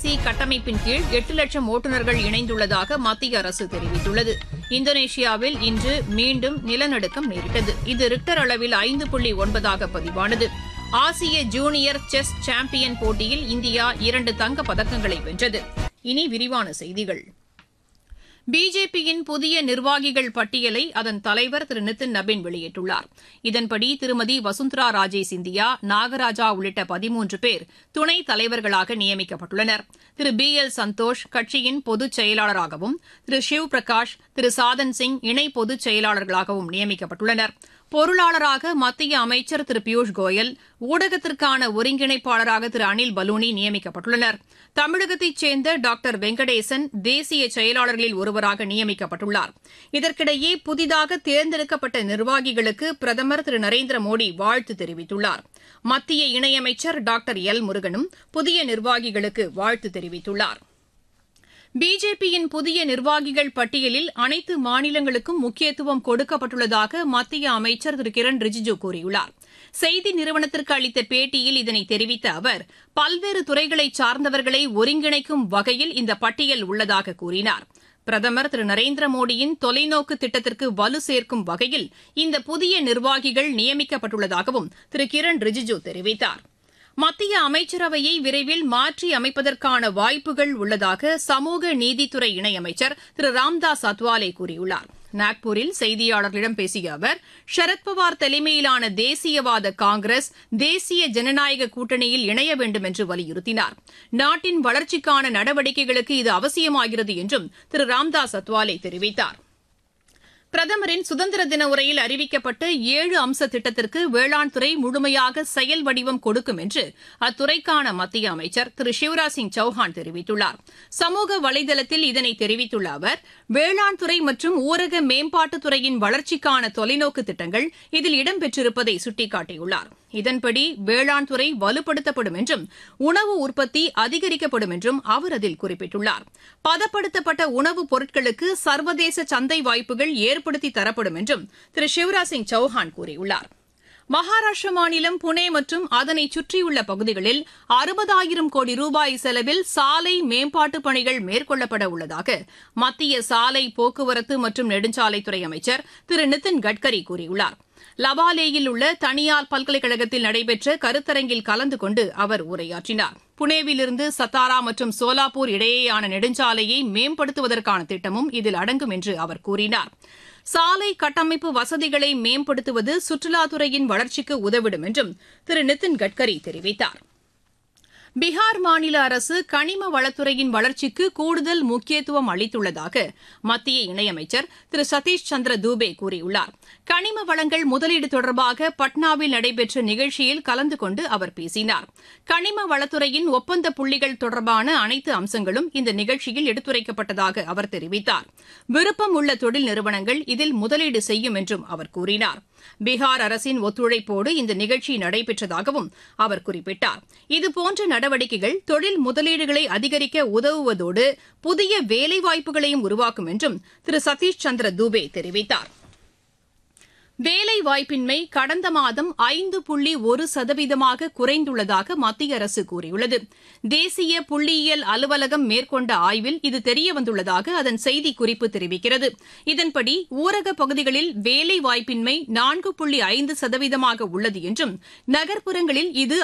கைபேசி கட்டமைப்பின் கீழ் 8 லட்சம் ஓட்டுநர்கள் இணைந்துள்ளதாக மத்திய அரசு தெரிவித்துள்ளது. இந்தோனேஷியாவில் இன்று மீண்டும் நிலநடுக்கம் நேரிட்டது. இது ரிக்டர் அளவில் 5.9 பதிவானது. ஆசிய ஜூனியர் செஸ் சாம்பியன் போட்டியில் இந்தியா 2 தங்கப் பதக்கங்களை வென்றது. இனி விரிவான செய்திகள். பிஜேபியின் புதிய நிர்வாகிகள் பட்டியலை அதன் தலைவர் திரு நிதின் நபீன் வெளியிட்டுள்ளார். இதன்படி திருமதி வசுந்தரா ராஜே சிந்தியா, நாகராஜா உள்ளிட்ட 13 பேர் துணைத் தலைவர்களாக நியமிக்கப்பட்டுள்ளனர். திரு பி எல் சந்தோஷ் கட்சியின் பொதுச் செயலாளராகவும், திரு ஷிவ் பிரகாஷ், திரு சாதன் சிங் இணை பொதுச் செயலாளர்களாகவும் நியமிக்கப்பட்டுள்ளனர். பொருளாளராக மத்திய அமைச்சர் திரு பியூஷ் கோயல், ஊடகத்திற்கான ஒருங்கிணைப்பாளராக திரு அனில் பலூனி நியமிக்கப்பட்டுள்ளனர். தமிழகத்தைச் சேர்ந்த டாக்டர் வெங்கடேசன் தேசிய செயலாளர்களில் ஒருவராக நியமிக்கப்பட்டுள்ளார். இதற்கிடையே புதிதாக தேர்ந்தெடுக்கப்பட்ட நிர்வாகிகளுக்கு பிரதமர் திரு நரேந்திர மோடி வாழ்த்து தெரிவித்துள்ளார். மத்திய இணையமைச்சர் டாக்டர் எல் முருகனும் புதிய நிர்வாகிகளுக்கு வாழ்த்து தெரிவித்துள்ளார். பிஜேபியின் புதிய நிர்வாகிகள் பட்டியலில் அனைத்து மாநிலங்களுக்கும் முக்கியத்துவம் கொடுக்கப்பட்டுள்ளதாக மத்திய அமைச்சர் திரு கிரண் ரிஜிஜூ கூறியுள்ளார். செய்தி நிறுவனத்திற்கு அளித்த பேட்டியில் இதனை தெரிவித்த அவர், பல்வேறு துறைகளைச் சார்ந்தவர்களை ஒருங்கிணைக்கும் வகையில் இந்த பட்டியல் உள்ளதாக கூறினார். பிரதமர் திரு நரேந்திர மோடியின் தொலைநோக்கு திட்டத்திற்கு வலு சேர்க்கும் வகையில் இந்த புதிய நிர்வாகிகள் நியமிக்கப்பட்டுள்ளதாகவும் திரு கிரண் ரிஜிஜூ தெரிவித்தார். மத்திய அமைச்சரவையை விரைவில் மாற்றி அமைப்பதற்கான வாய்ப்புகள் உள்ளதாக சமூக நீதித்துறை இணையமைச்சர் திரு ராம்தாஸ் அத்வாலே கூறியுள்ளார். நாக்பூரில் செய்தியாளர்களிடம் பேசிய அவர், சரத்பவார் தலைமையிலான தேசியவாத காங்கிரஸ் தேசிய ஜனநாயக கூட்டணியில் இணைய வேண்டும் என்று வலியுறுத்தினார். நாட்டின் வளர்ச்சிக்கான நடவடிக்கைகளுக்கு இது அவசியமாகிறது என்றும் திரு ராம்தாஸ் அத்வாலே தெரிவித்தார். பிரதமரின் சுதந்திர தின உரையில் அறிவிக்கப்பட்ட 7 அம்ச திட்டத்திற்கு வேளாண் துறை முழுமையாக செயல் வடிவம் கொடுக்கும் என்று அத்துறைக்கான மத்திய அமைச்சர் திரு சிவராஜ் சிங் சௌஹான் தெரிவித்துள்ளார். சமூக வலைதளத்தில் இதனை தெரிவித்துள்ள அவர், வேளாண் துறை மற்றும் ஊரக மேம்பாட்டுத்துறையின் வளர்ச்சிக்கான தொலைநோக்கு திட்டங்கள் இதில் இடம்பெற்றிருப்பதை சுட்டிக்காட்டியுள்ளார். இதன்படி வேளாண் துறை வலுப்படுத்தப்படும் என்றும் உணவு உற்பத்தி அதிகரிக்கப்படும் என்றும் அவர் அதில் குறிப்பிட்டுள்ளார். பதப்படுத்தப்பட்ட உணவுப் பொருட்களுக்கு சர்வதேச சந்தை வாய்ப்புகள் ஏற்படுத்தி தரப்படும் என்றும் திரு சிவராஜ் சிங் சௌஹான் கூறியுள்ளார். மகாராஷ்டிர மாநிலம் புனே மற்றும் அதனை சுற்றியுள்ள பகுதிகளில் 60,000 கோடி ரூபாய் செலவில் சாலை மேம்பாட்டுப் பணிகள் மேற்கொள்ளப்பட உள்ளதாக மத்திய சாலை போக்குவரத்து மற்றும் நெடுஞ்சாலைத்துறை அமைச்சர் திரு நிதின் கட்கரி கூறியுள்ளார். லவாலேயில் உள்ள தனியார் பல்கலைக்கழகத்தில் நடைபெற்ற கருத்தரங்கில் கலந்து கொண்டு அவர் உரையாற்றினார். புனேவிலிருந்து சத்தாரா மற்றும் சோலாப்பூர் இடையேயான நெடுஞ்சாலையை மேம்படுத்துவதற்கான திட்டமும் இதில் அடங்கும் என்று அவர் கூறினார். சாலை கட்டமைப்பு வசதிகளை மேம்படுத்துவது சுற்றுலாத்துறையின் வளர்ச்சிக்கு உதவிடும் என்றும் திரு நிதின் கட்கரி தெரிவித்தார். பீகார் மாநில அரசு கனிம வளத்துறையின் வளர்ச்சிக்கு கூடுதல் முக்கியத்துவம் அளித்துள்ளதாக மத்திய இணையமைச்சர் திரு சதீஷ் சந்திர தூபே கூறியுள்ளார். கனிம வளங்கள் முதலீடு தொடர்பாக பட்னாவில் நடைபெற்ற நிகழ்ச்சியில் கலந்து கொண்டு அவர் பேசினார். கனிம வளத்துறையின் ஒப்பந்த புள்ளிகள் தொடர்பான அனைத்து அம்சங்களும் இந்த நிகழ்ச்சியில் எடுத்துரைக்கப்பட்டதாக அவர் தெரிவித்தார். விருப்பம் உள்ள தொழில் நிறுவனங்கள் இதில் முதலீடு செய்யும் என்றும் அவர் கூறினார். பீகார் அரசின் ஒத்துழைப்போடு இந்த நிகழ்ச்சி நடைபெற்றதாகவும் அவர் குறிப்பிட்டார். இதுபோன்ற நடவடிக்கைகள் தொழில் முதலீடுகளை அதிகரிக்க உதவுவதோடு புதிய வேலைவாய்ப்புகளையும் உருவாக்கும் என்றும் திரு சதீஷ் சந்திர தூபே தெரிவித்தார். வேலைவாய்ப்பின்மை கடந்த மாதம் 5.1% குறைந்துள்ளதாக மத்திய அரசு கூறியுள்ளது. தேசிய புள்ளியியல் அலுவலகம் மேற்கொண்ட ஆய்வில் இது தெரியவந்துள்ளதாக அதன் செய்திக்குறிப்பு தெரிவிக்கிறது. இதன்படி ஊரகப் பகுதிகளில் வேலைவாய்ப்பின்மை 4.5% உள்ளது என்றும், நகர்ப்புறங்களில் இது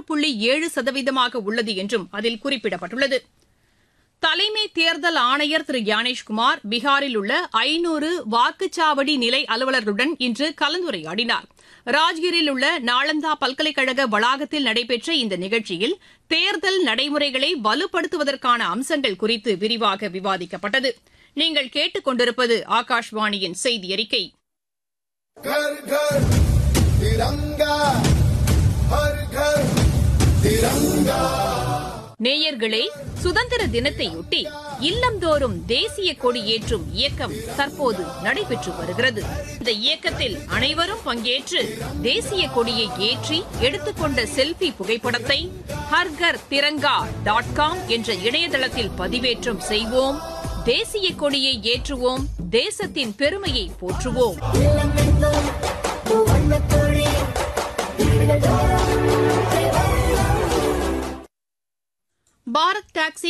6.7% உள்ளது என்றும் அதில் குறிப்பிடப்பட்டுள்ளது. தலைமை தேர்தல் ஆணையர் திரு ஞானேஷ்குமார் பீகாரில் உள்ள 500 வாக்குச்சாவடி நிலை அலுவலர்களுடன் இன்று கலந்துரையாடினார். ராஜ்கிரில் உள்ள நாளந்தா பல்கலைக்கழக வளாகத்தில் நடைபெற்ற இந்த நிகழ்ச்சியில் தேர்தல் நடைமுறைகளை வலுப்படுத்துவதற்கான அம்சங்கள் குறித்து விரிவாக விவாதிக்கப்பட்டது. நீங்கள் கேட்டுக் கொண்டிருப்பது ஆகாஷ்வாணியின் செய்தி அறிக்கை. நேயர்களே, சுதந்திர தினத்தையொட்டி இல்லந்தோறும் தேசிய கொடி ஏற்றும் இயக்கம் தற்போது நடைபெற்று வருகிறது. இந்த இயக்கத்தில் அனைவரும் பங்கேற்று தேசிய கொடியை ஏற்றி எடுத்துக்கொண்ட செல்ஃபி புகைப்படத்தை harghar.tiranga.com என்ற இணையதளத்தில் பதிவேற்றம் செய்வோம். தேசிய கொடியை ஏற்றுவோம். தேசத்தின் பெருமையை போற்றுவோம். பாரத் டாக்ஸி